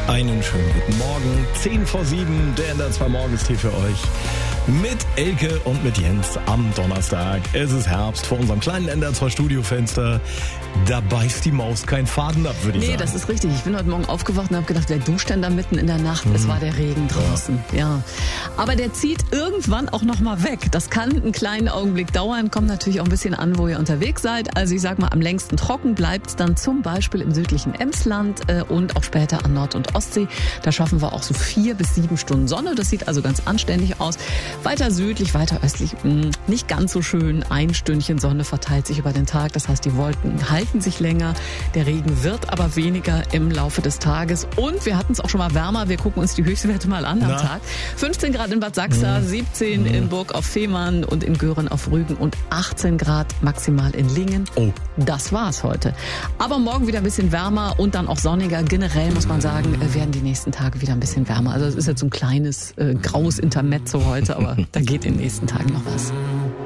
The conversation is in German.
Einen schönen guten Morgen. 6:10, der NDR 2 Morgenstee für euch. Mit Elke und mit Jens am Donnerstag. Es ist Herbst vor unserem kleinen NDR 2 Studiofenster. Da beißt die Maus keinen Faden ab, würde ich sagen. Nee, das ist richtig. Ich bin heute Morgen aufgewacht und habe gedacht, wer duscht denn da mitten in der Nacht? Es war der Regen draußen. Ja. Aber der zieht irgendwann auch noch mal weg. Das kann einen kleinen Augenblick dauern. Kommt natürlich auch ein bisschen an, wo ihr unterwegs seid. Also ich sag mal, am längsten trocken bleibt es dann zum Beispiel im südlichen Emsland und auch später an Nord- und Ostsee. Da schaffen wir auch so 4 bis 7 Stunden Sonne. Das sieht also ganz anständig aus. Weiter südlich, weiter östlich, nicht ganz so schön. Ein Stündchen Sonne verteilt sich über den Tag. Das heißt, die Wolken halten sich länger. Der Regen wird aber weniger im Laufe des Tages. Und wir hatten es auch schon mal wärmer. Wir gucken uns die Höchstwerte mal an am Tag. 15 Grad in Bad Sachsa, 17 in Burg auf Fehmarn und in Göhren auf Rügen und 18 Grad maximal in Lingen. Oh. Das war's heute. Aber morgen wieder ein bisschen wärmer und dann auch sonniger. Generell muss man sagen, werden die nächsten Tage wieder ein bisschen wärmer. Also es ist jetzt so ein kleines graues Intermezzo heute, aber da geht in den nächsten Tagen noch was.